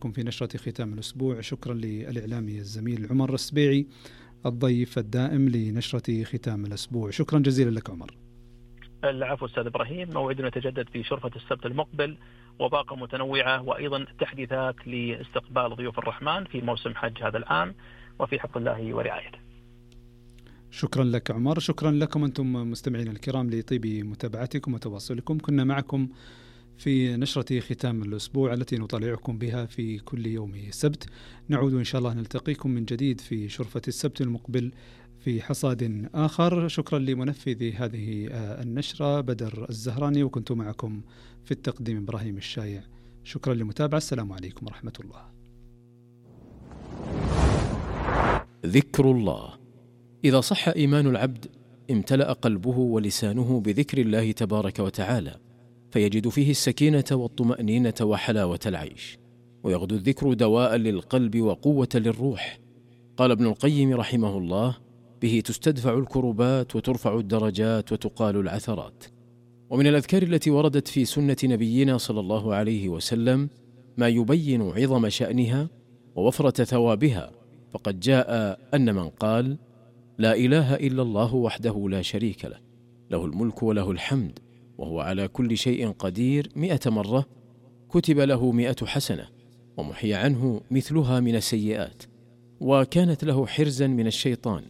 بكم في نشرة ختام الأسبوع. شكرا للإعلامي الزميل عمر السبيعي الضيف الدائم لنشرة ختام الأسبوع. شكرا جزيلا لك عمر. العفو أستاذ إبراهيم، موعدنا يتجدد في شرفة السبت المقبل وباقة متنوعة، وأيضا تحديثات لاستقبال ضيوف الرحمن في موسم حج هذا العام وفي حفظ الله ورعايته. شكرا لك عمر. شكرا لكم أنتم مستمعين الكرام لطيب متابعتكم وتواصلكم. كنا معكم في نشرة ختام الأسبوع التي نطالعكم بها في كل يوم سبت. نعود إن شاء الله نلتقيكم من جديد في شرفة السبت المقبل في حصاد آخر. شكرا لمنفذ هذه النشرة بدر الزهراني، وكنت معكم في التقديم إبراهيم الشايع. شكرا للمتابعة. السلام عليكم ورحمة الله. ذكر الله. إذا صح إيمان العبد امتلأ قلبه ولسانه بذكر الله تبارك وتعالى، فيجد فيه السكينة والطمأنينة وحلاوة العيش، ويغدو الذكر دواء للقلب وقوة للروح. قال ابن القيم رحمه الله: به تستدفع الكربات وترفع الدرجات وتقال العثرات. ومن الأذكار التي وردت في سنة نبينا صلى الله عليه وسلم ما يبين عظم شأنها ووفرة ثوابها، فقد جاء أن من قال: لا إله إلا الله وحده لا شريك له، له الملك وله الحمد وهو على كل شيء قدير 100 مرة، كتب له 100 حسنة ومحي عنه مثلها من السيئات، وكانت له حرزا من الشيطان.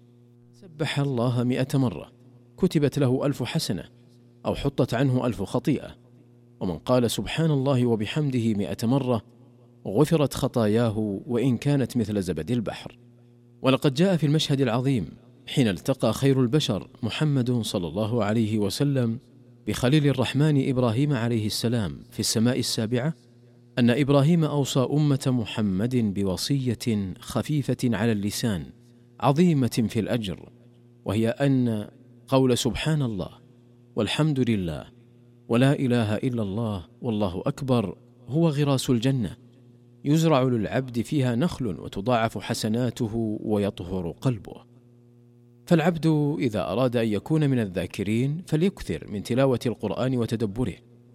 سبح الله 100 مرة، كتبت له 1000 حسنة أو حطت عنه 1000 خطيئة. ومن قال سبحان الله وبحمده 100 مرة، غفرت خطاياه وإن كانت مثل زبد البحر. ولقد جاء في المشهد العظيم حين التقى خير البشر محمد صلى الله عليه وسلم بخليل الرحمن إبراهيم عليه السلام في السماء السابعة، أن إبراهيم أوصى أمة محمد بوصية خفيفة على اللسان عظيمة في الأجر، وهي أن قول سبحان الله والحمد لله ولا إله إلا الله والله أكبر هو غراس الجنة، يزرع للعبد فيها نخل وتضاعف حسناته ويطهر قلبه. فالعبد إذا أراد أن يكون من الذاكرين فليكثر من تلاوة القرآن وتدبره،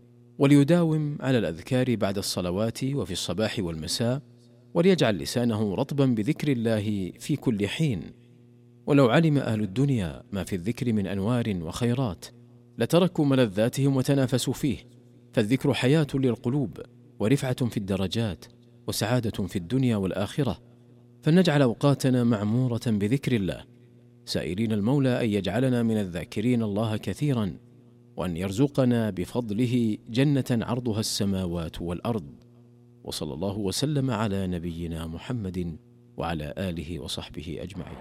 وليداوم على الأذكار بعد الصلوات وفي الصباح والمساء، وليجعل لسانه رطبا بذكر الله في كل حين. ولو علم أهل الدنيا ما في الذكر من أنوار وخيرات لتركوا ملذاتهم وتنافسوا فيه، فالذكر حياة للقلوب ورفعة في الدرجات وسعادة في الدنيا والآخرة. فلنجعل أوقاتنا معمورة بذكر الله، سائلين المولى أن يجعلنا من الذاكرين الله كثيرا، وأن يرزقنا بفضله جنة عرضها السماوات والأرض. وصلى الله وسلم على نبينا محمد وعلى آله وصحبه أجمعين.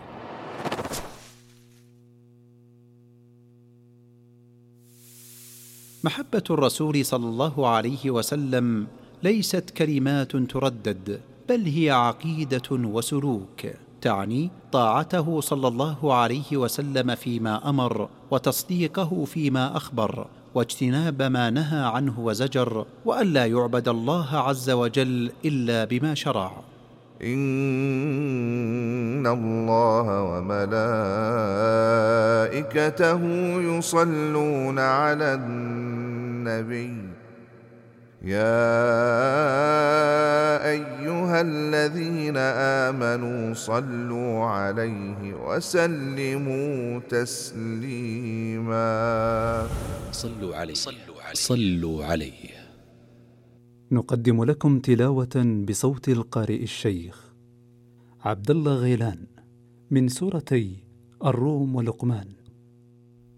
محبة الرسول صلى الله عليه وسلم ليست كلمات تردد، بل هي عقيدة وسلوك، تعني طاعته صلى الله عليه وسلم فيما أمر، وتصديقه فيما أخبر، واجتناب ما نهى عنه وزجر، وألا يعبد الله عز وجل إلا بما شرع. إن الله وملائكته يصلون على النبي يا أيها الذين آمنوا صلوا عليه وسلموا تسليما. صلوا عليه. نقدم لكم تلاوة بصوت القارئ الشيخ عبد الله غيلان من سورتي الروم ولقمان.